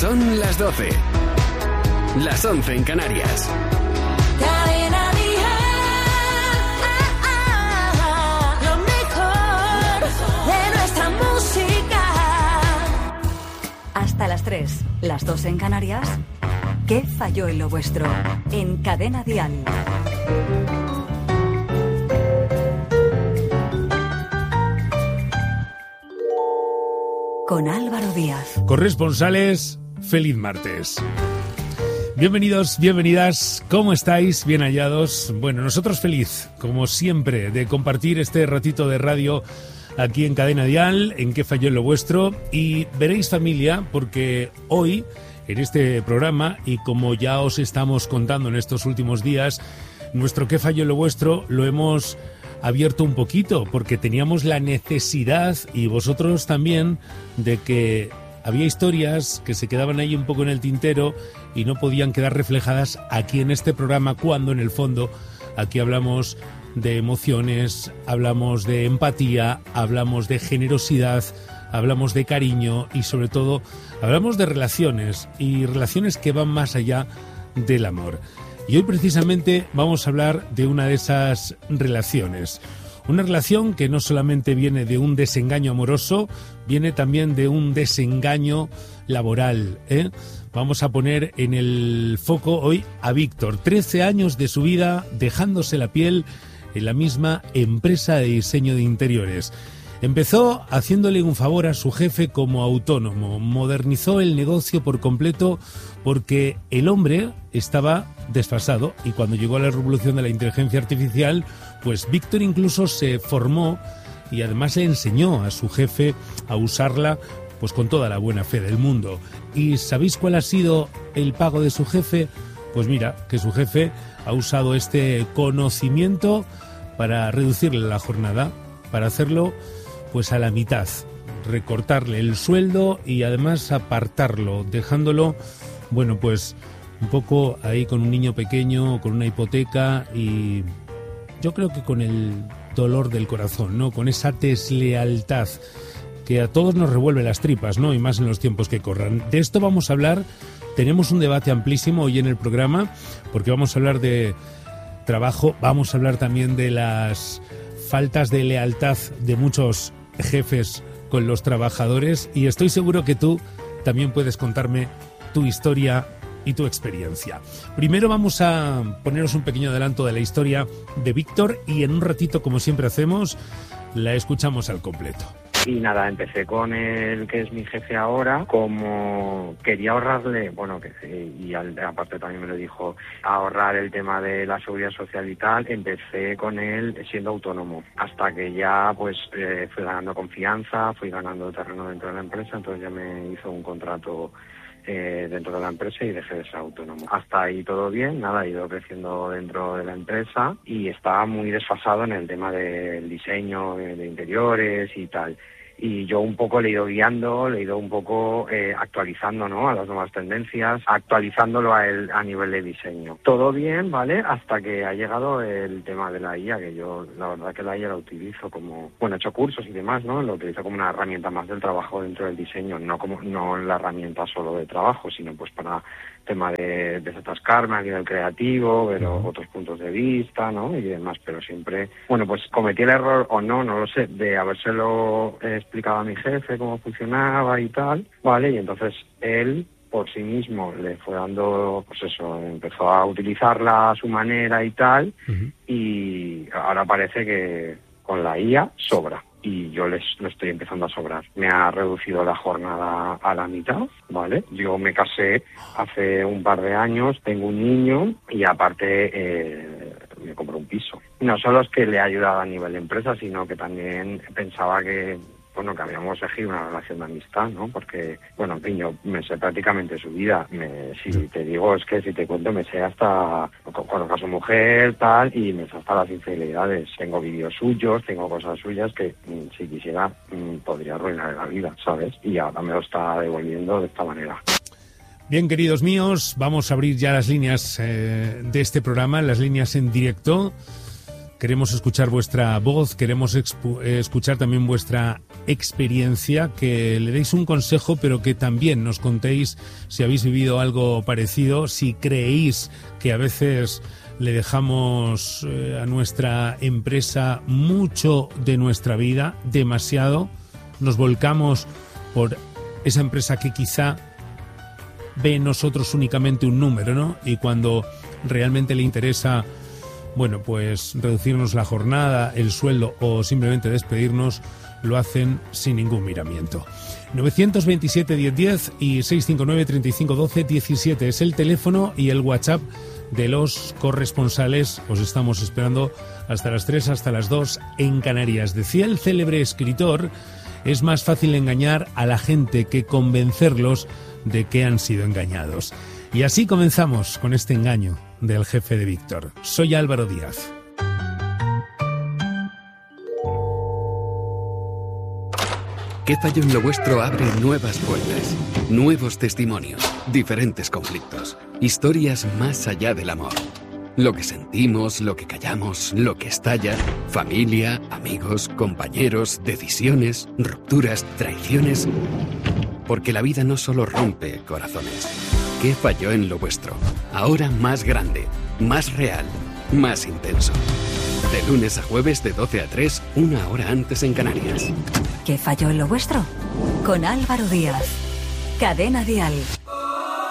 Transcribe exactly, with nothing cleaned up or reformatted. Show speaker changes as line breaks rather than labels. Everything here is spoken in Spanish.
Son las doce. Las once en Canarias.
Cadena Dial, lo mejor de nuestra música.
Hasta las tres, las dos en Canarias. ¿Qué falló en lo vuestro? En Cadena Dial. Con Álvaro Díaz.
Corresponsales, feliz martes. Bienvenidos, bienvenidas, ¿cómo estáis? Bien hallados. Bueno, nosotros feliz, como siempre, de compartir este ratito de radio aquí en Cadena Dial, en ¿Qué falló en lo vuestro? Y veréis, familia, porque hoy, en este programa, y como ya os estamos contando en estos últimos días, nuestro ¿Qué falló en lo vuestro? Lo hemos abierto un poquito, porque teníamos la necesidad, y vosotros también, de que había historias que se quedaban ahí un poco en el tintero y no podían quedar reflejadas aquí en este programa, cuando en el fondo aquí hablamos de emociones, hablamos de empatía, hablamos de generosidad, hablamos de cariño y sobre todo hablamos de relaciones, y relaciones que van más allá del amor. Y hoy precisamente vamos a hablar de una de esas relaciones. Una relación que no solamente viene de un desengaño amoroso, viene también de un desengaño laboral, ¿eh? Vamos a poner en el foco hoy a Víctor, trece años de su vida dejándose la piel en la misma empresa de diseño de interiores. Empezó haciéndole un favor a su jefe como autónomo, modernizó el negocio por completo porque el hombre estaba desfasado, y cuando llegó a la revolución de la inteligencia artificial, pues Víctor incluso se formó y además le enseñó a su jefe a usarla pues con toda la buena fe del mundo. ¿Y sabéis cuál ha sido el pago de su jefe? Pues mira, que su jefe ha usado este conocimiento para reducirle la jornada, para hacerlo pues a la mitad, recortarle el sueldo y además apartarlo, dejándolo, bueno, pues un poco ahí con un niño pequeño, con una hipoteca, y yo creo que con el dolor del corazón, ¿no? Con esa deslealtad que a todos nos revuelve las tripas, ¿no? Y más en los tiempos que corran. De esto vamos a hablar. Tenemos un debate amplísimo hoy en el programa, porque vamos a hablar de trabajo, vamos a hablar también de las faltas de lealtad de muchos jefes con los trabajadores, y estoy seguro que tú también puedes contarme tu historia y tu experiencia. Primero vamos a poneros un pequeño adelanto de la historia de Víctor, y en un ratito, como siempre hacemos, la escuchamos al completo.
Y nada, empecé con el que es mi jefe ahora, como quería ahorrarle, bueno, que y al, aparte también me lo dijo, ahorrar el tema de la seguridad social y tal, empecé con él siendo autónomo, hasta que ya pues eh, fui ganando confianza, fui ganando terreno dentro de la empresa, entonces ya me hizo un contrato Eh, dentro de la empresa y dejé de ser autónomo. Hasta ahí todo bien, nada, he ido creciendo dentro de la empresa y estaba muy desfasado en el tema del diseño de interiores y tal. Y yo un poco le he ido guiando, le he ido un poco eh, actualizando, ¿no?, a las nuevas tendencias, actualizándolo a él a nivel de diseño. Todo bien, ¿vale?, hasta que ha llegado el tema de la I A, que yo la verdad que la I A la utilizo como, bueno, he hecho cursos y demás, ¿no?, lo utilizo como una herramienta más del trabajo dentro del diseño, no como no la herramienta solo de trabajo, sino pues para tema de desatascarme a nivel creativo, ver otros puntos de vista, ¿no?, y demás, pero siempre, bueno, pues cometí el error, o no, no lo sé, de habérselo explicado a mi jefe cómo funcionaba y tal, ¿vale?, y entonces él por sí mismo le fue dando, pues eso, empezó a utilizarla a su manera y tal, uh-huh. Y ahora parece que con la I A sobra. Y yo les lo estoy empezando a sobrar. Me ha reducido la jornada a la mitad, ¿vale? Yo me casé hace un par de años, tengo un niño y aparte eh, me compré un piso. No solo es que le ha ayudado a nivel de empresa, sino que también pensaba que, bueno, que habíamos elegido una relación de amistad, ¿no? Porque, bueno, en fin, yo me sé prácticamente su vida. Me, si te digo, es que si te cuento, me sé hasta, conozco a su mujer, tal, y me sé hasta las infidelidades. Tengo vídeos suyos, tengo cosas suyas que, si quisiera, podría arruinar la vida, ¿sabes? Y ahora me lo está devolviendo de esta manera.
Bien, queridos míos, vamos a abrir ya las líneas eh, de este programa, las líneas en directo. Queremos escuchar vuestra voz, queremos expu- escuchar también vuestra experiencia, que le deis un consejo, pero que también nos contéis si habéis vivido algo parecido, si creéis que a veces le dejamos eh, a nuestra empresa mucho de nuestra vida, demasiado, nos volcamos por esa empresa que quizá ve en nosotros únicamente un número, ¿no? Y cuando realmente le interesa, bueno, pues reducirnos la jornada, el sueldo o simplemente despedirnos, lo hacen sin ningún miramiento. novecientos veintisiete diez diez y seiscientos cincuenta y nueve treinta y cinco doce diecisiete es el teléfono y el WhatsApp de los corresponsales. Os estamos esperando hasta las tres, hasta las dos en Canarias. Decía el célebre escritor: es más fácil engañar a la gente que convencerlos de que han sido engañados. Y así comenzamos con este engaño del jefe de Víctor. Soy Álvaro Díaz.
¿Qué falló en lo vuestro? Abre nuevas puertas, nuevos testimonios, diferentes conflictos, historias más allá del amor. Lo que sentimos, lo que callamos, lo que estalla, familia, amigos, compañeros, decisiones, rupturas, traiciones. Porque la vida no solo rompe corazones. ¿Qué falló en lo vuestro? Ahora más grande, más real, más intenso. De lunes a jueves de doce a tres, una hora antes en Canarias.
¿Qué falló en lo vuestro? Con Álvaro Díaz. Cadena Dial.